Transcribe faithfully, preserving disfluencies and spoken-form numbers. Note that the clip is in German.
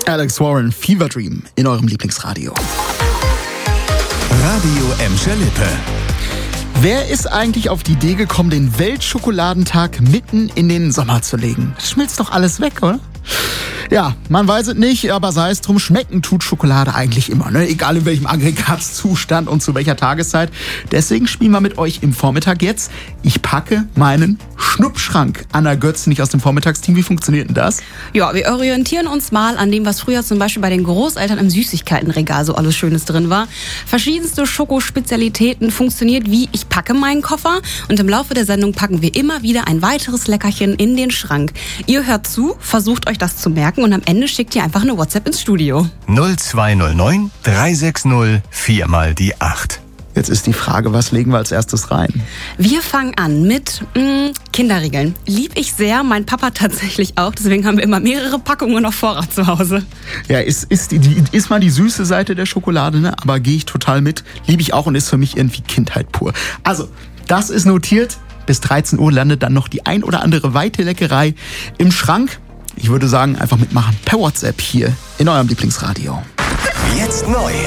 Alex Warren, Fever Dream in eurem Lieblingsradio. Radio Emscher Lippe. Wer ist eigentlich auf die Idee gekommen, den Weltschokoladentag mitten in den Sommer zu legen? Das schmilzt doch alles weg, oder? Ja, man weiß es nicht, aber sei es drum, schmecken tut Schokolade eigentlich immer, ne? Egal in welchem Aggregatzustand und zu welcher Tageszeit. Deswegen spielen wir mit euch im Vormittag jetzt. Ich packe meinen Schnuppschrank. Anna Götz, nicht aus dem Vormittagsteam. Wie funktioniert denn das? Ja, wir orientieren uns mal an dem, was früher zum Beispiel bei den Großeltern im Süßigkeitenregal so alles Schönes drin war. Verschiedenste Schokospezialitäten funktioniert wie ich packe meinen Koffer und im Laufe der Sendung packen wir immer wieder ein weiteres Leckerchen in den Schrank. Ihr hört zu, versucht euch das zu merken und am Ende schickt ihr einfach eine WhatsApp ins Studio. null zwei null neun drei sechs null vier mal die acht. Jetzt ist die Frage, was legen wir als erstes rein? Wir fangen an mit mh, Kinderriegeln. Lieb ich sehr, mein Papa tatsächlich auch. Deswegen haben wir immer mehrere Packungen auf Vorrat zu Hause. Ja, ist, ist, die, die, ist mal die süße Seite der Schokolade, ne? Aber gehe ich total mit. Liebe ich auch und ist für mich irgendwie Kindheit pur. Also, das ist notiert. Bis dreizehn Uhr landet dann noch die ein oder andere weite Leckerei im Schrank. Ich würde sagen, einfach mitmachen per WhatsApp hier in eurem Lieblingsradio. Jetzt neu.